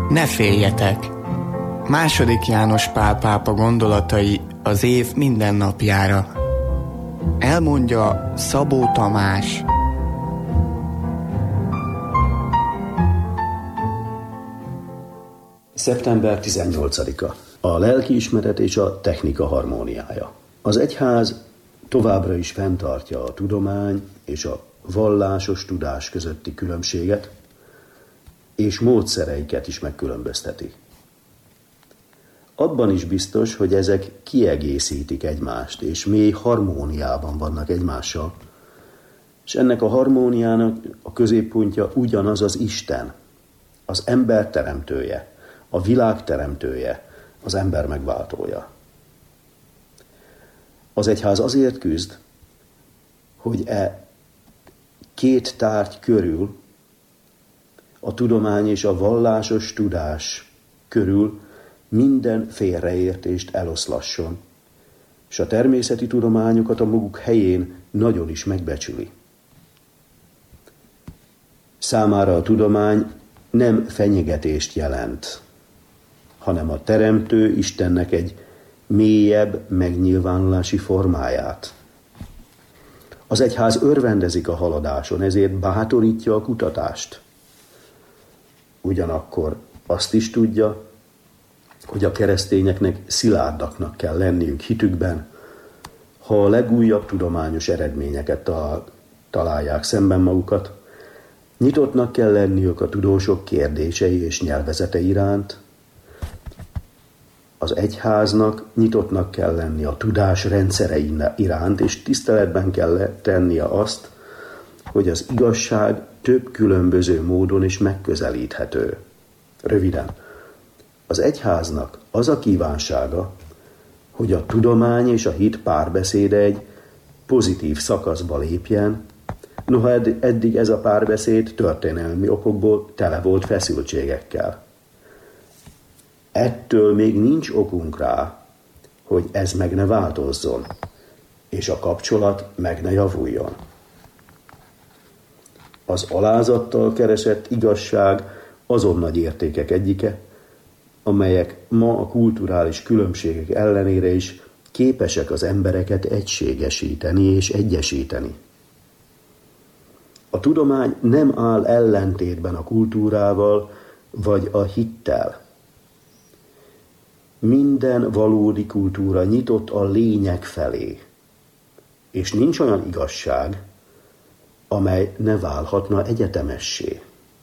Ne féljetek! II. János Pál pápa gondolatai az év minden napjára. Elmondja Szabó Tamás. Szeptember 18-a. A lelkiismeret és a technika harmóniája. Az egyház továbbra is fenntartja a tudomány és a vallásos tudás közötti különbséget, és módszereiket is megkülönbözteti. Abban is biztos, hogy ezek kiegészítik egymást, és mély harmóniában vannak egymással, és ennek a harmóniának a középpontja ugyanaz az Isten, az ember teremtője, a világ teremtője, az ember megváltója. Az egyház azért küzd, hogy két tárgy körül, a tudomány és a vallásos tudás körül minden félreértést eloszlasson, és a természeti tudományokat a maguk helyén nagyon is megbecsüli. Számára a tudomány nem fenyegetést jelent, hanem a Teremtő Istennek egy mélyebb megnyilvánulási formáját. Az egyház örvendezik a haladáson, ezért bátorítja a kutatást. Ugyanakkor azt is tudja, hogy a keresztényeknek szilárdaknak kell lenniük hitükben, ha a legújabb tudományos eredményeket találják szemben magukat, nyitottnak kell lenniük a tudósok kérdései és nyelvezete iránt, az egyháznak nyitottnak kell lenni a tudás rendszerei iránt, és tiszteletben kell tennie azt, hogy az igazság több különböző módon is megközelíthető. Röviden, az egyháznak az a kívánsága, hogy a tudomány és a hit párbeszéde egy pozitív szakaszba lépjen, noha eddig ez a párbeszéd történelmi okokból tele volt feszültségekkel. Ettől még nincs okunk rá, hogy ez meg ne változzon, és a kapcsolat meg ne javuljon. Az alázattal keresett igazság azon nagy értékek egyike, amelyek ma a kulturális különbségek ellenére is képesek az embereket egységesíteni és egyesíteni. A tudomány nem áll ellentétben a kultúrával vagy a hittel. Minden valódi kultúra nyitott a lényeg felé, és nincs olyan igazság, amely ne válhatna egyetemessé.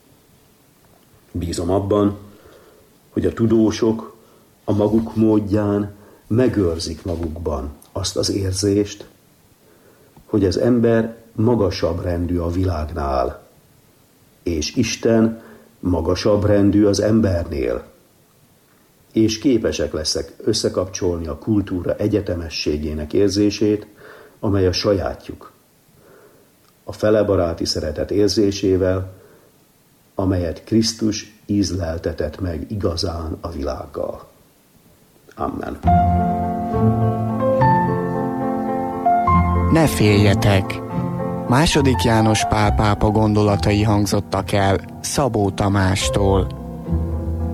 Bízom abban, hogy a tudósok a maguk módján megőrzik magukban azt az érzést, hogy az ember magasabb rendű a világnál, és Isten magasabb rendű az embernél, és képesek leszek összekapcsolni a kultúra egyetemességének érzését, amely a sajátjuk, a felebaráti szeretet érzésével, amelyet Krisztus ízleltetett meg igazán a világgal. Amen. Ne féljetek! II. János Pál pápa gondolatai hangzottak el Szabó Tamástól.